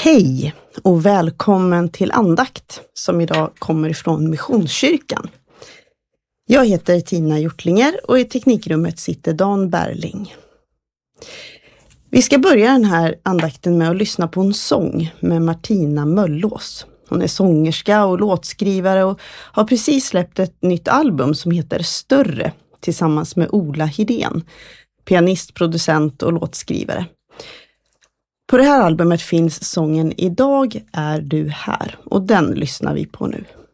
Hej och välkommen till andakt som idag kommer ifrån Missionskyrkan. Jag heter Tina Hjortlinger och i teknikrummet sitter Dan Berling. Vi ska börja den här andakten med att lyssna på en sång med Martina Möllås. Hon är sångerska och låtskrivare och har precis släppt ett nytt album som heter Större tillsammans med Ola Hidén, pianist, producent och låtskrivare. På det här albumet finns sången Idag är du här och den lyssnar vi på nu.